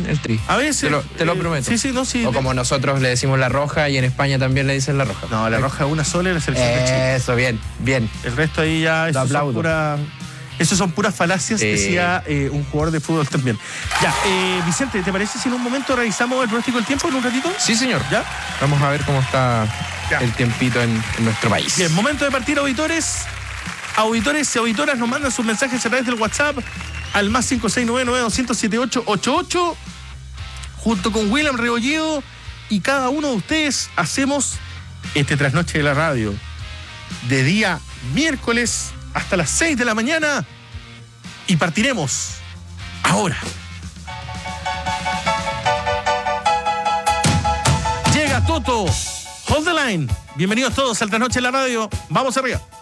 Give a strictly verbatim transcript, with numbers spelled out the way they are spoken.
en el Tri. A veces. Te lo, te lo eh, prometo. Sí, sí, no, sí. O como nosotros le decimos la roja y en España también le dicen la roja. No, la roja es una sola y la selección de Chile. Eso, bien, bien. El resto ahí ya. Eso son puras. Eso son puras falacias, sí. Decía eh, un jugador de fútbol también. Ya, eh, Vicente, ¿te parece si en un momento revisamos el pronóstico del tiempo en un ratito? Sí, señor. ¿Ya? Vamos a ver cómo está ya. el tiempito en, en nuestro país. Bien, momento de partir, auditores. Auditores y auditoras nos mandan sus mensajes a través del WhatsApp al más cinco seis nueve nueve dos cero nueve siete ocho ocho ocho. Junto con William Rebolledo y cada uno de ustedes hacemos este trasnoche de la radio de día miércoles hasta las seis de la mañana y partiremos ahora. Llega Toto, Hold the Line. Bienvenidos todos al trasnoche de la radio. Vamos arriba.